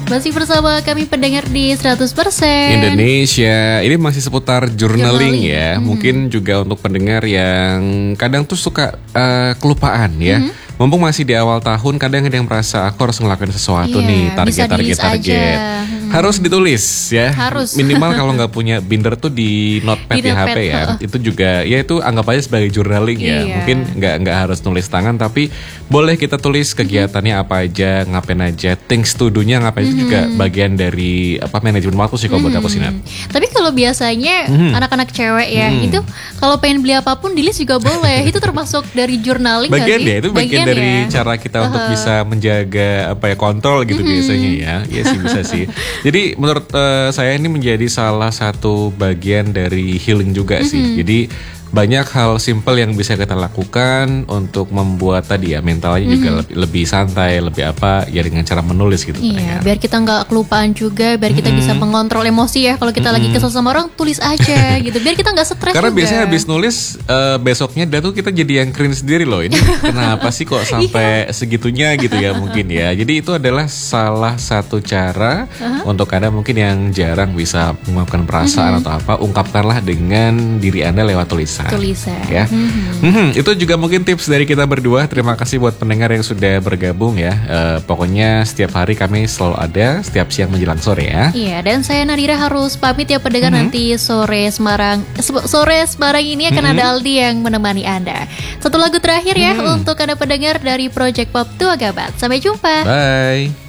Masih bersama kami pendengar di 100% Indonesia. Ini masih seputar journaling ya. Mungkin juga untuk pendengar yang kadang tuh suka kelupaan ya. Mumpung masih di awal tahun, kadang ada yang merasa aku harus ngelakuin sesuatu nih, target. Harus ditulis ya. Harus. Minimal kalau nggak punya binder tuh di notepad di HP ya. Itu juga ya itu anggap aja sebagai journaling ya. Mungkin nggak harus nulis tangan, tapi boleh kita tulis kegiatannya apa aja, ngapain aja, things to do-nya ngapain itu juga bagian dari manajemen waktu sih kalau buat aku sih. Tapi kalau biasanya anak-anak cewek ya, itu kalau pengen beli apapun di list juga boleh. Itu termasuk dari journaling bagian sih? Ya, itu bagian dari cara kita untuk bisa menjaga kontrol gitu biasanya ya. Iya sih bisa sih. Jadi menurut saya ini menjadi salah satu bagian dari healing juga sih. Jadi banyak hal simple yang bisa kita lakukan untuk membuat tadi ya mentalnya juga lebih santai, lebih ya dengan cara menulis gitu. Iya, biar kita nggak kelupaan juga, biar kita bisa mengontrol emosi ya. Kalau kita lagi kesel sama orang, tulis aja gitu, biar kita nggak stres. Karena juga. Biasanya habis nulis besoknya tuh kita jadi yang cringe sendiri loh. Ini kenapa sih kok sampai segitunya gitu ya mungkin ya. Jadi itu adalah salah satu cara untuk Anda mungkin yang jarang bisa mengungkapkan perasaan atau ungkapkanlah dengan diri Anda lewat tulisan. Ya. Itu juga mungkin tips dari kita berdua. Terima kasih buat pendengar yang sudah bergabung ya. Pokoknya setiap hari kami selalu ada, setiap siang menjelang sore ya. Iya, dan saya Nadira harus pamit ya pendengar. Nanti sore Semarang ini akan ada Aldi yang menemani Anda. Satu lagu terakhir ya untuk Anda pendengar dari Project Pop Tua Gabat. Sampai jumpa. Bye.